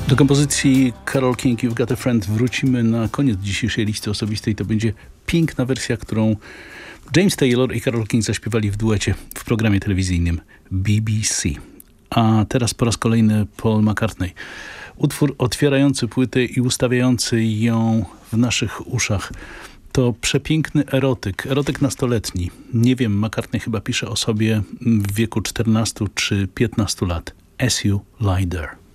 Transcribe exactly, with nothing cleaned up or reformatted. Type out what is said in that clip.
Do kompozycji Carole King You've Got a Friend wrócimy na koniec dzisiejszej listy osobistej. To będzie piękna wersja, którą James Taylor i Carole King zaśpiewali w duecie w programie telewizyjnym B B C. A teraz po raz kolejny Paul McCartney. Utwór otwierający płytę i ustawiający ją w naszych uszach. To przepiękny erotyk, erotyk nastoletni. Nie wiem, McCartney chyba pisze o sobie w wieku czternastu czy piętnastu lat. As You Lie There.